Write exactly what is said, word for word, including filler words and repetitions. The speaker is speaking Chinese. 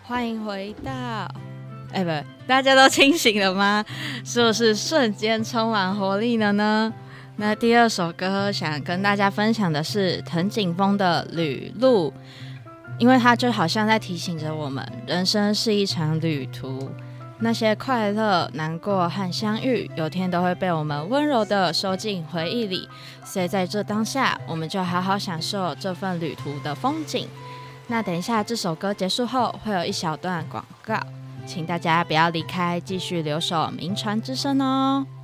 欢迎回到，哎，不，大家都清醒了吗？是不是瞬间充满活力了呢？那第二首歌想跟大家分享的是藤井风的《旅路》，因为它就好像在提醒着我们，人生是一场旅途，那些快乐、难过和相遇，有天都会被我们温柔的收进回忆里。所以在这当下，我们就好好享受这份旅途的风景。那等一下这首歌结束后，会有一小段广告，请大家不要离开，继续留守名传之声哦。